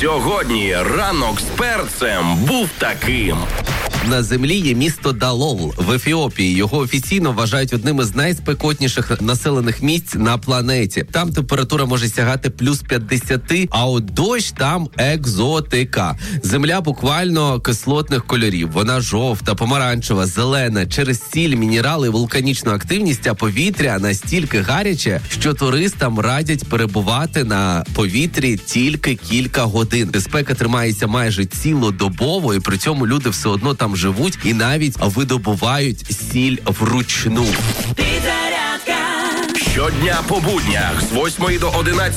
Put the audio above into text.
Сьогодні ранок з перцем був таким. На землі є місто Далол в Ефіопії. Його офіційно вважають одним із найспекотніших населених місць на планеті. Там температура може сягати плюс 50, а от дощ там екзотика. Земля буквально кислотних кольорів. Вона жовта, помаранчева, зелена. Через сіль, мінерали і вулканічну активність, а повітря настільки гаряче, що туристам радять перебувати на повітрі тільки кілька годин. Спека тримається майже цілодобово, і при цьому люди все одно там живуть і навіть видобувають сіль вручну. Щодня по буднях з 8 до 11